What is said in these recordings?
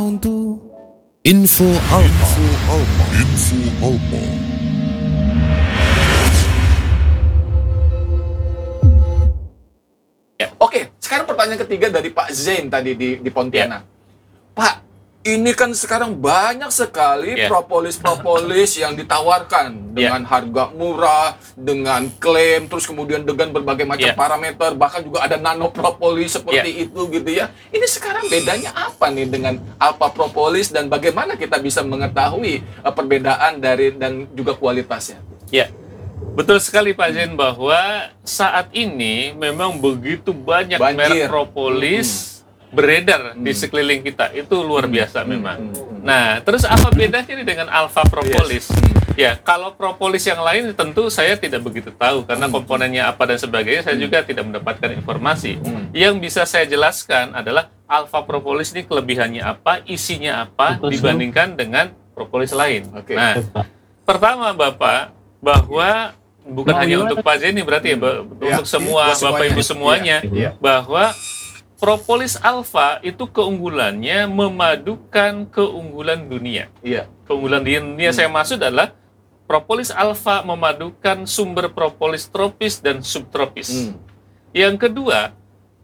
down to Info Alpa. Info Alpa. Ya, oke, sekarang pertanyaan ketiga dari Pak Zain tadi di Pontianak. Pak, ini kan sekarang banyak sekali propolis-propolis yang ditawarkan dengan harga murah, dengan klaim, terus kemudian dengan berbagai macam parameter, bahkan juga ada nano propolis seperti itu gitu ya. Ini sekarang bedanya apa nih dengan alpha propolis dan bagaimana kita bisa mengetahui perbedaan dari dan juga kualitasnya? Ya, betul sekali Pak Zain bahwa saat ini memang begitu banyak merek propolis beredar di sekeliling kita, itu luar biasa memang. Nah, terus apa bedanya nih dengan alpha propolis? Ya, kalau propolis yang lain tentu saya tidak begitu tahu karena komponennya apa dan sebagainya saya juga tidak mendapatkan informasi. Yang bisa saya jelaskan adalah alpha propolis ini kelebihannya apa, isinya apa dibandingkan dengan propolis lain. Nah, pertama Bapak, bahwa bukan hanya untuk Pak Zain berarti untuk semua Bapak Ibu semuanya, bahwa propolis alfa itu keunggulannya memadukan keunggulan dunia. Keunggulan dunia saya maksud adalah propolis alfa memadukan sumber propolis tropis dan subtropis. Yang kedua,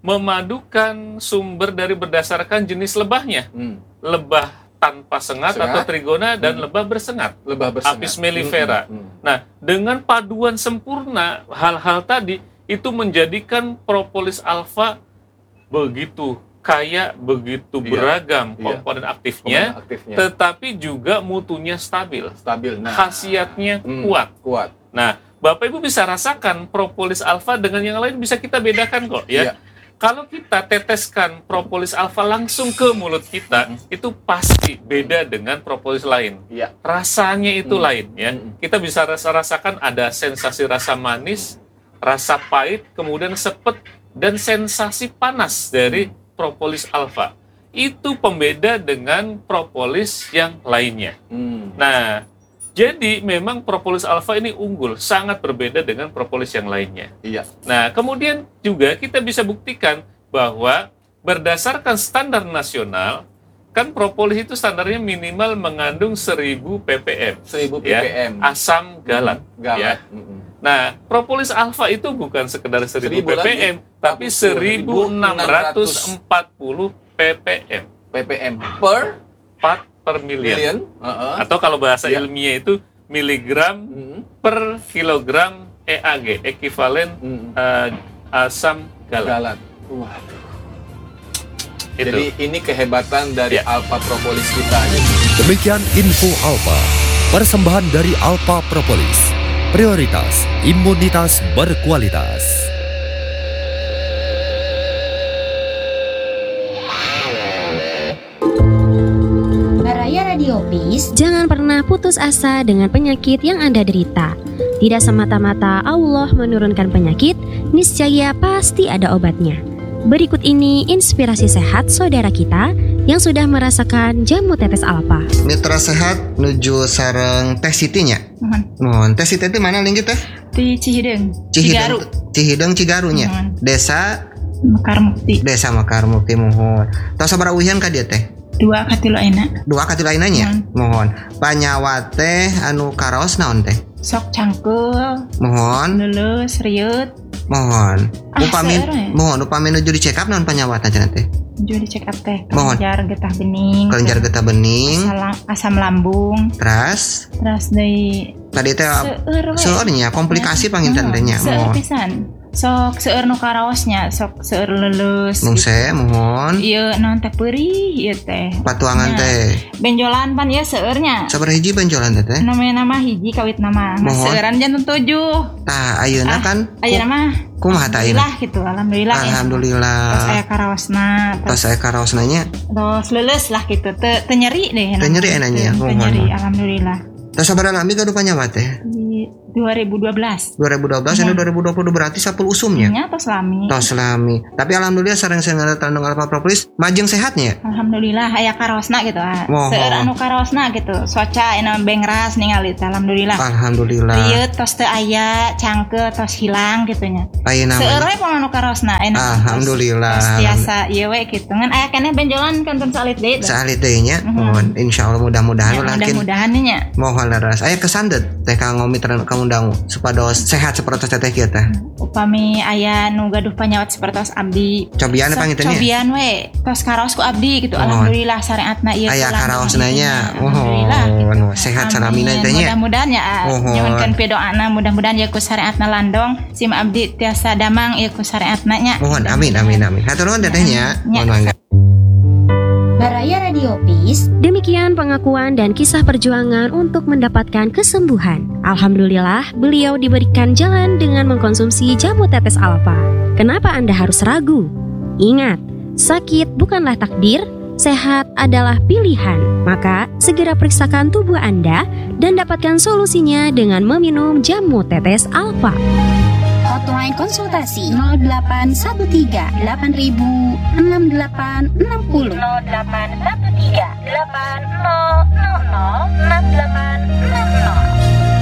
memadukan sumber dari berdasarkan jenis lebahnya. Lebah tanpa sengat atau trigona dan lebah bersengat. Apis mellifera. Nah, dengan paduan sempurna hal-hal tadi itu menjadikan propolis alfa begitu kaya, begitu beragam komponen aktifnya, tetapi juga mutunya stabil. Nah, khasiatnya kuat. Nah, Bapak Ibu bisa rasakan propolis alfa dengan yang lain bisa kita bedakan kok ya. Kalau kita teteskan propolis alfa langsung ke mulut kita, itu pasti beda dengan propolis lain. Rasanya itu lain ya. Kita bisa rasakan ada sensasi rasa manis, rasa pahit, kemudian sepet dan sensasi panas dari propolis alfa. Itu pembeda dengan propolis yang lainnya. Nah, jadi memang propolis alfa ini unggul, sangat berbeda dengan propolis yang lainnya. Nah, kemudian juga kita bisa buktikan bahwa berdasarkan standar nasional, kan propolis itu standarnya minimal mengandung 1000 ppm. 1000 ppm. Ya, asam galat. Ya. Nah, propolis alfa itu bukan sekedar 1000 ppm, tapi 1640 ppm. ppm per part per million. Atau kalau bahasa ilmiah itu miligram per kilogram EAG, ekivalen asam galat. Waduh. Jadi ini kehebatan dari alpha propolis kita. Demikian Info Alpa, persembahan dari Alpha Propolis. Prioritas imunitas berkualitas. Baraya Radiopis, jangan pernah putus asa dengan penyakit yang Anda derita. Tidak semata-mata Allah menurunkan penyakit, niscaya pasti ada obatnya. Berikut ini inspirasi sehat saudara kita yang sudah merasakan jamu tetes alpha. Mitra sehat nuju sareng Teh Siti nya. Mohon. Teh Siti itu mana linggit teh? Di Cihideng. Cihideng Cigarunya. Desa Mekarmukti. Desa Mekarmukti mohon. Tos sabaraha uhian ka dieu teh? 2 katilu ayeuna. 2 katilu ayeuna nya. Mohon. Panyawa teh anu karaos naon teh? Sok cangkeul. Mohon. Leuleus rieut. Mohon. Upami nuju di check up naon panyawat aja teh? Nuju di check up teh. Kelenjar getah bening. Asam lambung. Terus deui tadi teh seueurnya komplikasi panginten teh nya. Seueur pisan. Sok seueur nu karaosnya, sok seueur leuleus. Nungse mohon. Ieu naon teh peurih ieu teh. Patuangan teh. Benjolan pan ieu seueurnya. Sabaraha hiji benjolan teh? Nama hiji kawit nama. Seueuran janten 7. Tah ayeuna kan. Ayeuna mah kumaha tah ayeuna? Alhamdulillah. Tos aya karaosna nya. Tos leuleus lah kitu. Teu nyeri deh. Teu nyeri enanya. Teu nyeri alhamdulillah. Tos sabaraha lami gaduh panyawa teh? 2012 ini 2020 berarti sapul usumnya. Nya tos lami. Tapi alhamdulillah sareng tandung Alpha Propolis majeng sehatnya. Alhamdulillah aya karosna gitu. Seueur anu karosna gitu. Soca ena bengras ningali alhamdulillah. Ieu tos teu aya cangkeut tos hilang gitu nya. Seueur we pun anu karosna alhamdulillah. Tiasa ieu we kitu. Ngan aya keneh benjolan kanton salit deui. Salit deui nya. Insyaallah mudah-mudahan mudah-mudahan nya. Mohon leres. Aya kesandet teh ka ngomitran kamu supados sehat seperti teteh kieu teh. Upami aya nu gaduh panyawat sapertos abdi. Cobian pangitnya. Cobian we. Tos karaos ku abdi gitu. Alhamdulillah syariatna ieu. Aya karaosna nya. Alhamdulillah. Sehat salamina teh nya. Mudah-mudahan ya. Nyuhunkeun pidoana mudah-mudahan ieu ku syariatna landong sim abdi tiasa damang ieu ku syariatna nya. Mohon amin. Hatur nuhun teteh nya. Mohon mangga. Baraya Radio Peace. Demikian pengakuan dan kisah perjuangan untuk mendapatkan kesembuhan. Alhamdulillah, beliau diberikan jalan dengan mengkonsumsi jamu tetes alfa. Kenapa Anda harus ragu? Ingat, sakit bukanlah takdir, sehat adalah pilihan. Maka, segera periksakan tubuh Anda dan dapatkan solusinya dengan meminum jamu tetes alfa. Hotline konsultasi 0813 8000 6860 0813 8000 6860.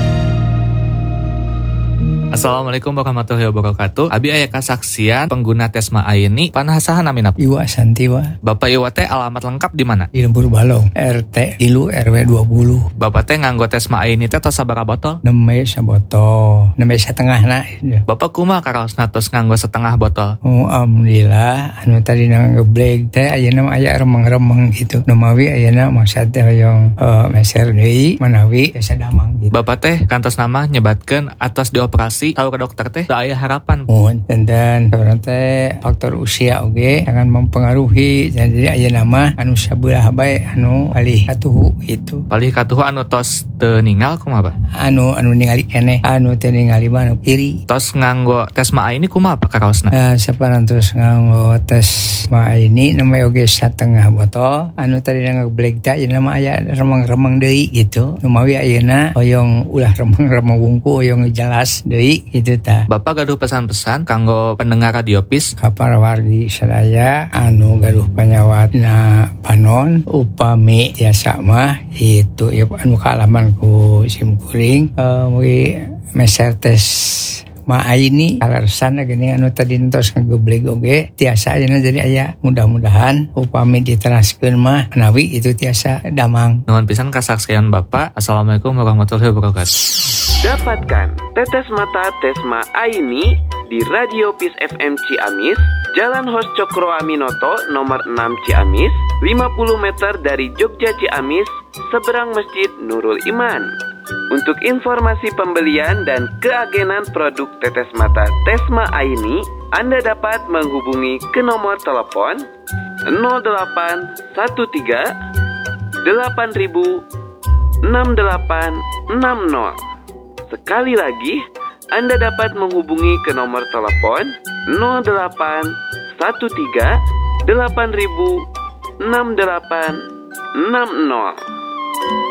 Assalamualaikum warahmatullahi wabarakatuh. Abi aya kasaksian pengguna Tesma Aini panasahan aminap. Iwa Santiwa. Bapak Iwa teh alamat lengkap di mana? Di Lembur Balong, RT Ilu RW 20. Bapak teh nganggo Tesma Aini teh tos sabaraha botol? 6 botol. 6 setengahna. Bapak kumaha karaosna tos nganggo setengah botol? Oh, alhamdulillah anu tadi ngebleg teh ayeuna aya remeng-remeng gitu. Nu mawi ayeuna maksud teh hoyong meser deui manawi biasa damang gitu. Bapak teh kantos nama nyebatkeun atos dioperasi tahu ke dokter teh da aya harapan. Dan sebenarnya faktor usia oge jangan mempengaruhi. Jadi aya nama anu sabelah bae anu palih katuhu itu. Palih katuhu anu tos teu ninggal kumaha, Pak? Anu ningali keneh, anu teu ningali mah anu kiri. Tos nganggo Tesma Aini kumaha Pak karaosna? Saparantos nganggo Tesma Aini namanya oge setengah botol. Anu tadi ngebleg teh aya nama aya remeng-remeng deui gitu. Nu mawi ayeuna hoyong ulah remeng-remeng wungku hoyong jelas deui gitu tah. Bapak gaduh pesan-pesan kanggo pendengar Radio Peace ka para wargi sadaya anu gaduh panyawatna panon upami tiasa mah itu ya anu kaalaman ku simkuring mugi meser tes Ma Aini alasan gini anu tadi entos ngegebleg oge tiasa ayeuna jadi aya mudah-mudahan upami diteraskeun mah nawi itu tiasa damang. Nuhun pisan kasaksian Bapak. Assalamualaikum warahmatullahi wabarakatuh. Dapatkan tetes mata Tesma Aini di Radio Peace FM Ciamis, Jalan Hos Cokro Aminoto nomor 6 Ciamis, 50 meter dari Jogja Ciamis, seberang Masjid Nurul Iman. Untuk informasi pembelian dan keagenan produk tetes mata Tesma Aini, Anda dapat menghubungi ke nomor telepon 0813 8000 6860. Sekali lagi, Anda dapat menghubungi ke nomor telepon 0813 8000 6860.